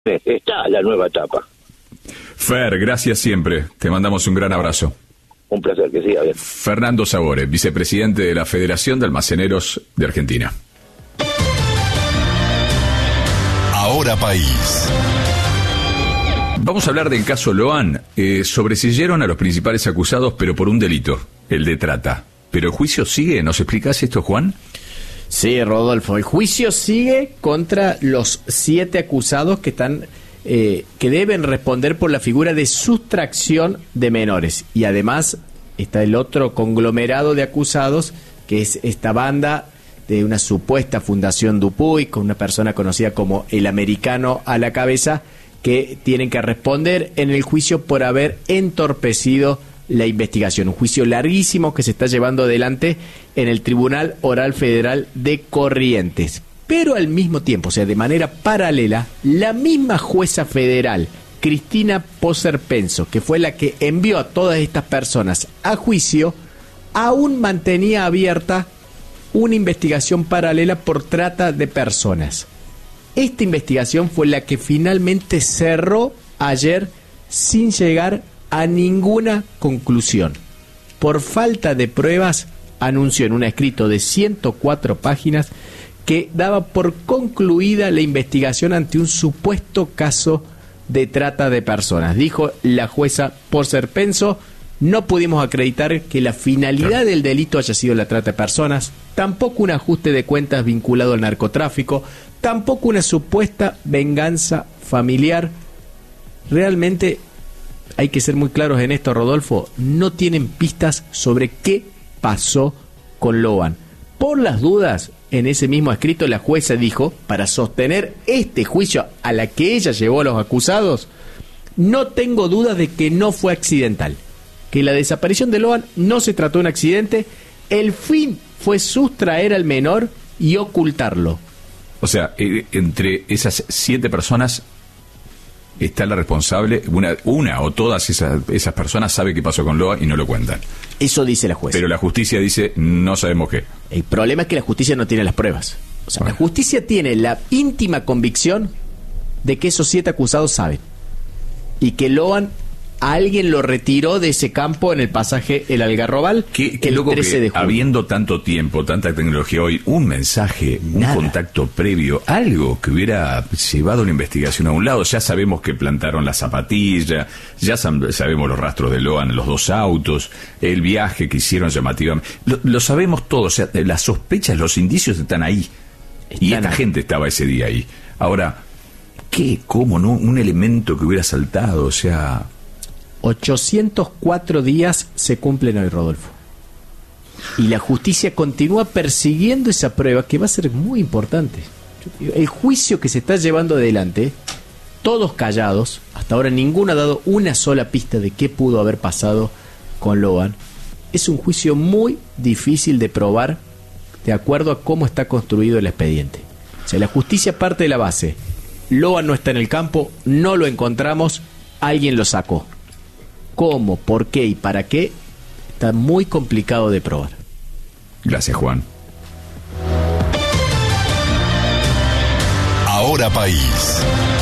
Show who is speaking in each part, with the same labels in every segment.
Speaker 1: está la nueva etapa.
Speaker 2: Fer, gracias siempre. Te mandamos un gran abrazo.
Speaker 1: Un placer, que siga bien.
Speaker 2: Fernando Sabore, vicepresidente de la Federación de Almaceneros de Argentina.
Speaker 3: Ahora País.
Speaker 2: Vamos a hablar del caso Loan. Sobreseyeron a los principales acusados, pero por un delito, el de trata. Pero el juicio sigue. ¿Nos explicás esto, Juan?
Speaker 4: Sí, Rodolfo. El juicio sigue contra los 7 acusados que están... que deben responder por la figura de sustracción de menores. Y además está el otro conglomerado de acusados, que es esta banda de una supuesta Fundación Dupuy, con una persona conocida como el Americano a la cabeza, que tienen que responder en el juicio por haber entorpecido la investigación. Un juicio larguísimo que se está llevando adelante en el Tribunal Oral Federal de Corrientes. Pero al mismo tiempo, o sea, de manera paralela, la misma jueza federal, Cristina Poser Penso, que fue la que envió a todas estas personas a juicio, aún mantenía abierta una investigación paralela por trata de personas. Esta investigación fue la que finalmente cerró ayer sin llegar a ninguna conclusión. Por falta de pruebas, anunció en un escrito de 104 páginas que daba por concluida la investigación ante un supuesto caso de trata de personas. Dijo la jueza Poser Penso: no pudimos acreditar que la finalidad del delito haya sido la trata de personas, tampoco un ajuste de cuentas vinculado al narcotráfico, tampoco una supuesta venganza familiar. Realmente hay que ser muy claros en esto, Rodolfo, no tienen pistas sobre qué pasó con Loan. Por las dudas, en ese mismo escrito la jueza dijo, para sostener este juicio a la que ella llevó a los acusados: no tengo dudas de que no fue accidental, que la desaparición de Loan no se trató de un accidente, el fin fue sustraer al menor y ocultarlo.
Speaker 2: O sea, entre esas 7 personas está la responsable, una o todas esas personas sabe qué pasó con Loan y no lo cuentan.
Speaker 4: Eso dice la jueza.
Speaker 2: Pero la justicia dice, no sabemos qué.
Speaker 4: El problema es que la justicia no tiene las pruebas. O sea, la justicia tiene la íntima convicción de que esos 7 acusados saben. Y que Loan, alguien lo retiró de ese campo en el pasaje El Algarrobal.
Speaker 2: Qué loco que, habiendo tanto tiempo, tanta tecnología hoy, un mensaje, un contacto previo, algo que hubiera llevado la investigación a un lado. Ya sabemos que plantaron la zapatilla, ya sabemos los rastros de Loan en los 2 autos, el viaje que hicieron llamativamente. Lo sabemos todo, o sea, las sospechas, los indicios están ahí. Y esta gente estaba ese día ahí. Ahora, ¿qué? ¿Cómo? ¿No? Un elemento que hubiera saltado, o sea...
Speaker 4: 804 días se cumplen hoy, Rodolfo. Y la justicia continúa persiguiendo esa prueba que va a ser muy importante. El juicio que se está llevando adelante, todos callados, hasta ahora ninguno ha dado una sola pista de qué pudo haber pasado con Loan. Es un juicio muy difícil de probar de acuerdo a cómo está construido el expediente. O sea, la justicia parte de la base: Loan no está en el campo, no lo encontramos, alguien lo sacó. ¿Cómo, por qué y para qué? Está muy complicado de probar.
Speaker 2: Gracias, Juan.
Speaker 3: Ahora País.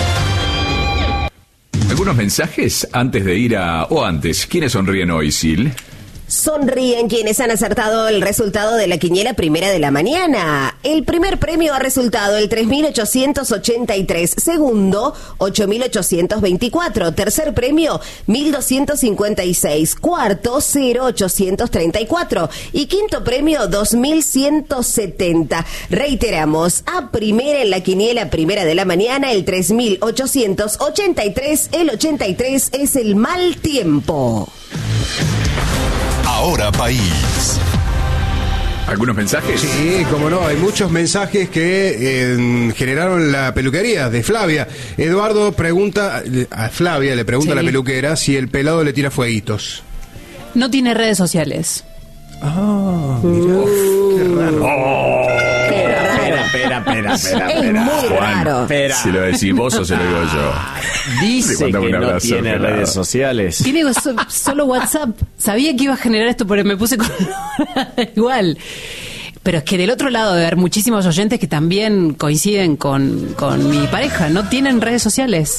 Speaker 2: ¿Algunos mensajes antes de ir a... o antes? ¿Quiénes sonríen hoy, Sil?
Speaker 5: Sonríen quienes han acertado el resultado de la quiniela primera de la mañana. El primer premio ha resultado el 3.883, segundo 8.824, tercer premio 1.256, cuarto 0.834 y quinto premio 2.170. Reiteramos, a primera en la quiniela primera de la mañana el 3.883, el 83 es el mal tiempo.
Speaker 3: Ahora País.
Speaker 2: ¿Algunos mensajes?
Speaker 6: Sí, cómo no, hay muchos mensajes que generaron la peluquería de Flavia. Eduardo pregunta, a Flavia le pregunta a la peluquera si el pelado le tira fueguitos.
Speaker 7: No tiene redes sociales.
Speaker 6: Mirá, qué raro.
Speaker 4: Espera.
Speaker 5: Es muy raro.
Speaker 2: Si lo decís vos o se lo digo yo.
Speaker 4: Dice que no tiene redes sociales.
Speaker 7: Tiene solo WhatsApp. Sabía que iba a generar esto, pero me puse con igual. Pero es que del otro lado debe haber muchísimos oyentes que también coinciden con mi pareja, no tienen redes sociales.